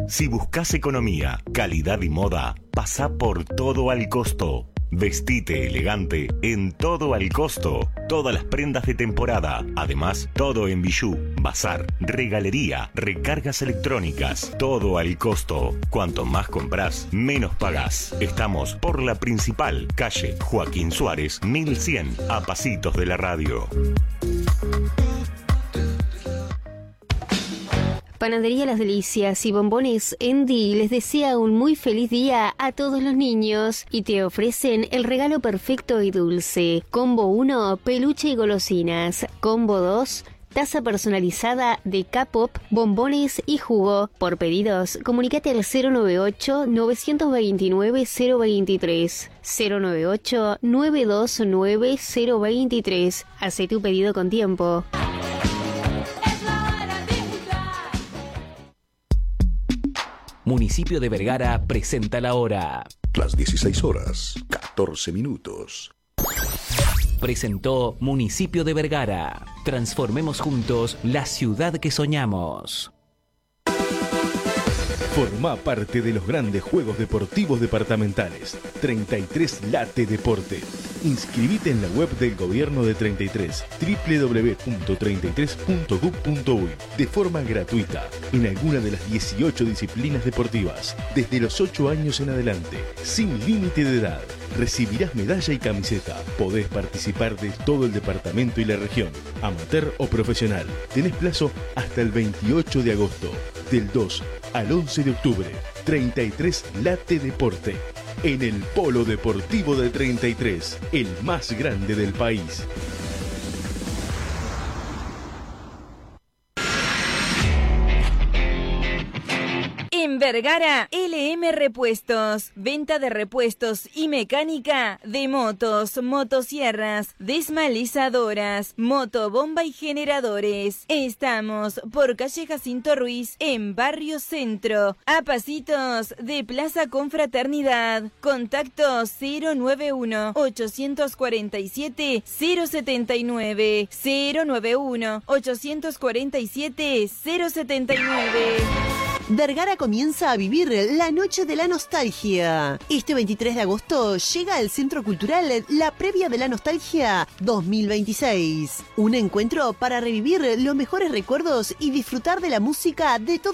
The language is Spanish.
Si buscas economía, calidad y moda, pasá por Todo al Costo. Vestite elegante en Todo al Costo. Todas las prendas de temporada. Además, todo en bijú, bazar, regalería, recargas electrónicas. Todo al Costo. Cuanto más compras, menos pagás. Estamos por la principal, calle Joaquín Suárez, 1100, a pasitos de la radio. Panadería Las Delicias y Bombones Andy les desea un muy feliz día a todos los niños y te ofrecen el regalo perfecto y dulce. Combo 1, peluche y golosinas. Combo 2, taza personalizada de K-Pop, bombones y jugo. Por pedidos, comunícate al 098-929-023. 098-929-023. Hacé tu pedido con tiempo. Municipio de Vergara presenta la hora. Las 16 horas, 14 minutos. Presentó Municipio de Vergara. Transformemos juntos la ciudad que soñamos. Forma parte de los grandes Juegos Deportivos Departamentales. 33 Late Deporte. Inscribite en la web del Gobierno de 33, www.33.gov.uy, de forma gratuita, en alguna de las 18 disciplinas deportivas, desde los 8 años en adelante, sin límite de edad. Recibirás medalla y camiseta. Podés participar de todo el departamento y la región, amateur o profesional. Tenés plazo hasta el 28 de agosto, del 2 al 11 de octubre. 33 Late Deporte, en el Polo Deportivo de 33, el más grande del país. En Vergara, LM Repuestos. Venta de repuestos y mecánica de motos, motosierras, desmalizadoras, motobomba y generadores. Estamos por calle Jacinto Ruiz, en Barrio Centro, a pasitos de Plaza Confraternidad. Contacto 091-847-079. 091-847-079. Vergara comienza a vivir la Noche de la Nostalgia. Este 23 de agosto llega al Centro Cultural la Previa de la Nostalgia 2026. Un encuentro para revivir los mejores recuerdos y disfrutar de la música de todo